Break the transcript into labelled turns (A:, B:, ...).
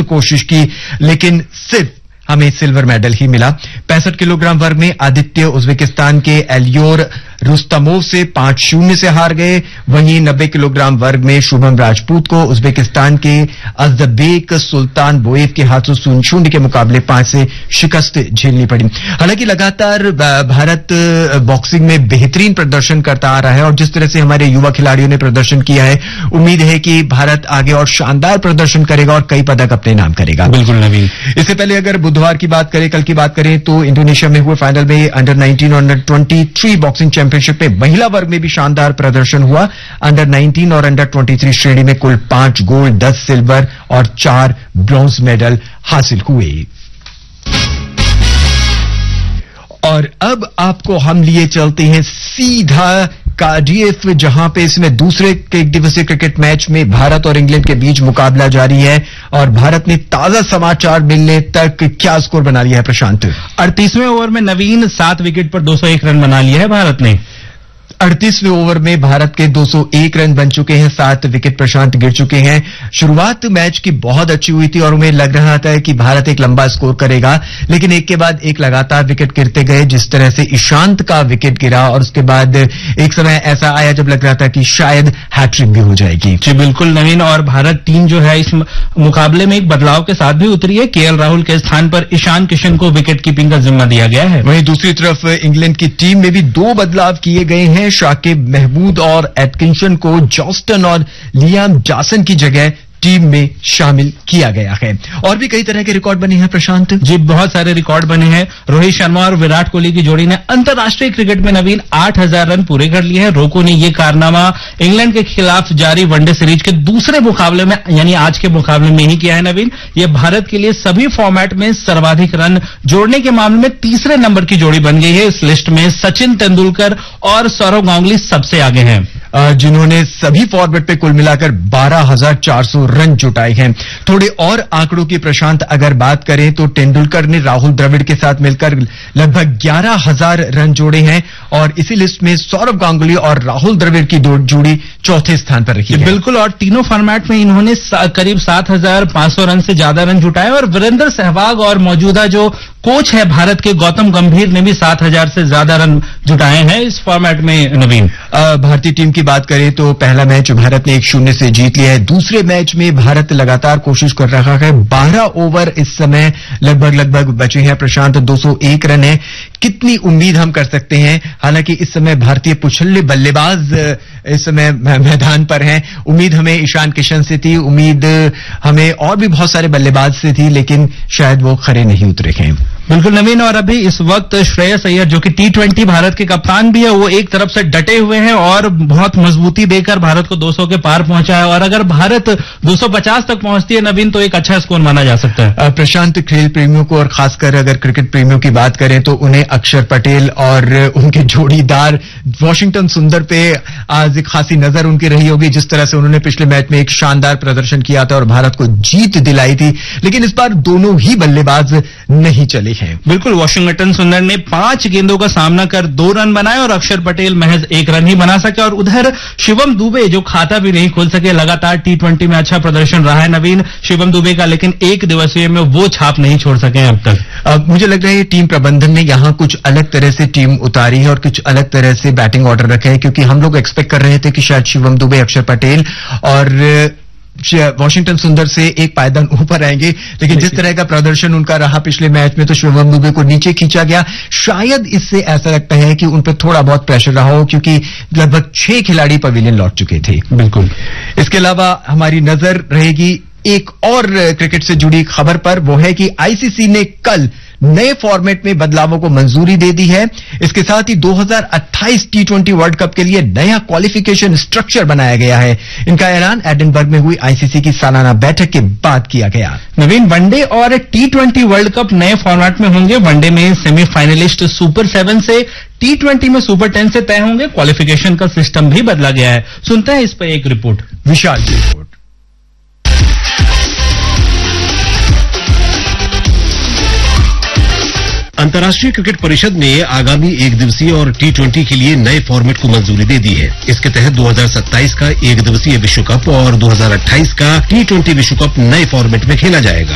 A: कोशिश की, लेकिन सिर्फ हमें सिल्वर मेडल ही मिला। 65 किलोग्राम वर्ग में आदित्य उज्बेकिस्तान के एलियोर रुस्तमोव से 5-0 से हार गए। वहीं 90 किलोग्राम वर्ग में शुभम राजपूत को उज्बेकिस्तान के अज़्दबेक सुल्तान बोएव के हाथों 0-0 के मुकाबले 5 से शिकस्त झेलनी पड़ी। हालांकि लगातार भारत बॉक्सिंग में बेहतरीन प्रदर्शन करता आ रहा है और जिस तरह से हमारे युवा खिलाड़ियों ने प्रदर्शन किया है, उम्मीद है कि भारत आगे और शानदार प्रदर्शन करेगा और कई पदक अपने नाम करेगा।
B: बिल्कुल नवीन,
A: इससे पहले अगर बुधवार की बात करें, कल की बात करें, तो इंडोनेशिया में हुए फाइनल में अंडर 19 और अंडर 23 बॉक्सिंग चैंपियनशिप में महिला वर्ग में भी शानदार प्रदर्शन हुआ। अंडर 19 और अंडर 23 श्रेणी में कुल 5 गोल्ड, 10 सिल्वर और 4 ब्रॉन्ज मेडल हासिल हुए। और अब आपको हम लिए चलते हैं सीधा कार्डियफ, जहां पे इसमें दूसरे एक दिवसीय क्रिकेट मैच में भारत और इंग्लैंड के बीच मुकाबला जारी है और भारत ने ताजा समाचार मिलने तक क्या स्कोर बना लिया है प्रशांत?
B: 38वें ओवर में नवीन 7 विकेट पर 201 रन बना लिया है भारत ने।
A: 38वें ओवर में भारत के 201 रन बन चुके हैं, 7 विकेट प्रशांत गिर चुके हैं। शुरुआत मैच की बहुत अच्छी हुई थी और उन्हें लग रहा था कि भारत एक लंबा स्कोर करेगा, लेकिन एक के बाद एक लगातार विकेट गिरते गए। जिस तरह से ईशांत का विकेट गिरा और उसके बाद एक समय ऐसा आया जब लग रहा था कि शायद हैट्रिक भी हो जाएगी।
B: जी बिल्कुल नवीन, और भारत टीम जो है इस मुकाबले में एक बदलाव के साथ भी उतरी है। केएल राहुल के स्थान पर ईशान किशन को विकेट कीपिंग का जिम्मा दिया गया है।
A: वहीं दूसरी तरफ इंग्लैंड की टीम में भी 2 बदलाव किए गए हैं। शाकिब महमूद और एटकिंसन को जॉस्टन और लियाम डॉसन की जगह टीम में शामिल किया गया है। और भी कई तरह के रिकॉर्ड बने हैं प्रशांत।
B: जी बहुत सारे रिकॉर्ड बने हैं। रोहित शर्मा और विराट कोहली की जोड़ी ने अंतर्राष्ट्रीय क्रिकेट में नवीन 8000 रन पूरे कर लिए हैं। रोको ने यह कारनामा इंग्लैंड के खिलाफ जारी वनडे सीरीज के दूसरे मुकाबले में यानी आज के मुकाबले में ही किया है नवीन। यह भारत के लिए सभी फॉर्मेट में सर्वाधिक रन जोड़ने के मामले में तीसरे नंबर की जोड़ी बन गई है। इस लिस्ट में सचिन तेंदुलकर और सौरव गांगुली सबसे आगे हैं,
A: जिन्होंने सभी फॉर्मेट पे कुल मिलाकर 12,400 रन जुटाए हैं। थोड़े और आंकड़ों की प्रशांत अगर बात करें तो तेंदुलकर ने राहुल द्रविड़ के साथ मिलकर लगभग 11,000 रन जोड़े हैं और इसी लिस्ट में सौरव गांगुली और राहुल द्रविड़ की जोड़ी चौथे स्थान पर रही है।
B: बिल्कुल, और तीनों फॉर्मेट में इन्होंने करीब 7,500 रन से ज्यादा रन जुटाए और वीरेंद्र सहवाग और मौजूदा जो कोच है भारत के गौतम गंभीर ने भी 7,000 से ज्यादा रन जुटाए हैं इस फॉर्मेट में नवीन।
A: भारतीय टीम की बात करें तो पहला मैच भारत ने 1-0 से जीत लिया है। दूसरे मैच में भारत लगातार कोशिश कर रहा है। 12 ओवर इस समय लगभग बचे हैं प्रशांत, 201 रन है। कितनी उम्मीद हम कर सकते हैं? हालांकि इस समय भारतीय पुछल्ले बल्लेबाज इस समय मैदान पर हैं। उम्मीद हमें ईशान किशन से थी, उम्मीद हमें और भी बहुत सारे बल्लेबाज से थी, लेकिन शायद वो खरे नहीं उतरे हैं।
B: बिल्कुल नवीन, और अभी इस वक्त श्रेयस अय्यर जो कि T20 भारत के कप्तान भी है, वो एक तरफ से डटे हुए हैं और बहुत मजबूती देकर भारत को 200 के पार पहुंचा है। और अगर भारत 250 तक पहुंचती है नवीन तो एक अच्छा स्कोर माना जा सकता है।
A: प्रशांत, खेल प्रेमियों को और खासकर अगर क्रिकेट प्रेमियों की बात करें तो उन्हें अक्षर पटेल और उनके जोड़ीदार वॉशिंगटन सुंदर पे आज एक खासी नजर उनकी रही होगी। जिस तरह से उन्होंने पिछले मैच में एक शानदार प्रदर्शन किया था और भारत को जीत दिलाई थी, लेकिन इस बार दोनों ही बल्लेबाज नहीं चले हैं।
B: बिल्कुल, वॉशिंगटन सुंदर ने 5 गेंदों का सामना कर 2 रन बनाए और अक्षर पटेल महज 1 रन ही बना सके। और उधर शिवम दुबे जो खाता भी नहीं खोल सके, लगातार T20 में अच्छा प्रदर्शन रहा है नवीन शिवम दुबे का, लेकिन एक दिवसीय में वो छाप नहीं छोड़ सके अब तक।
A: मुझे लग रहा है टीम प्रबंधन ने यहां कुछ अलग तरह से टीम उतारी है और कुछ अलग तरह से बैटिंग ऑर्डर रखे है, क्योंकि हम लोग एक्सपेक्ट कर रहे थे कि शायद शिवम दुबे, अक्षर पटेल और वॉशिंगटन सुंदर से एक पायदान ऊपर आएंगे, लेकिन जिस तरह का प्रदर्शन उनका रहा पिछले मैच में तो शिवम दुबे को नीचे खींचा गया। शायद इससे ऐसा लगता है कि उन पर थोड़ा बहुत प्रेशर रहा हो, क्योंकि लगभग 6 खिलाड़ी पवेलियन लौट चुके थे।
B: बिल्कुल,
A: इसके अलावा हमारी नजर रहेगी एक और क्रिकेट से जुड़ी खबर पर, वो है कि आईसीसी ने कल नए फॉर्मेट में बदलावों को मंजूरी दे दी है। इसके साथ ही 2028 T20 वर्ल्ड कप के लिए नया क्वालिफिकेशन स्ट्रक्चर बनाया गया है। इनका ऐलान एडिनबर्ग में हुई आईसीसी की सालाना बैठक के बाद किया गया।
B: नवीन, वनडे और T20 वर्ल्ड कप नए फॉर्मेट में होंगे। वनडे में सेमीफाइनलिस्ट सुपर 7 से, T20 में सुपर 10 से तय होंगे। क्वालिफिकेशन का सिस्टम भी बदला गया है। सुनते हैं इस पर एक रिपोर्ट,
A: विशाल की रिपोर्ट।
C: अंतर्राष्ट्रीय क्रिकेट परिषद ने आगामी 1 दिवसीय और T20 के लिए नए फॉर्मेट को मंजूरी दे दी है। इसके तहत 2027 का 1 दिवसीय विश्व कप और 2028 का T20 विश्व कप नए फॉर्मेट में खेला जाएगा।